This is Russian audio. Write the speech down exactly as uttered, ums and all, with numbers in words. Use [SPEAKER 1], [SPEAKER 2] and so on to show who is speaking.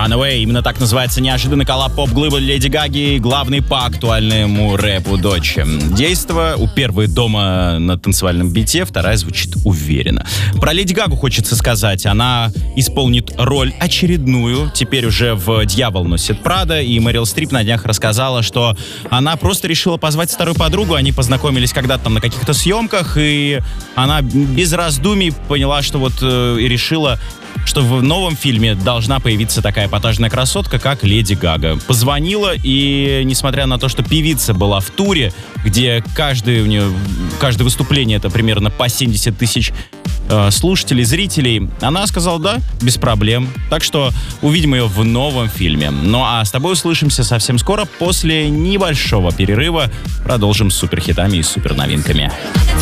[SPEAKER 1] Runaway. Именно так называется неожиданный коллаб поп-глыбы Леди Гаги и главный по актуальному рэпу дочь. Действо у первой дома на танцевальном бите, вторая звучит уверенно. Про Леди Гагу хочется сказать. Она исполнит роль очередную, теперь уже в «Дьявол носит Прада», и Мэрил Стрип на днях рассказала, что она просто решила позвать старую подругу. Они познакомились когда-то там на каких-то съемках, и она без раздумий поняла, что вот э, и решила, что в новом фильме должна появиться такая эпатажная красотка, как Леди Гага. Позвонила, и несмотря на то, что певица была в туре, где каждое, у нее, каждое выступление это примерно по семьдесят тысяч э, слушателей, зрителей, она сказала да, без проблем. Так что увидим ее в новом фильме. Ну а с тобой услышимся совсем скоро, после небольшого перерыва. Продолжим с суперхитами и суперновинками.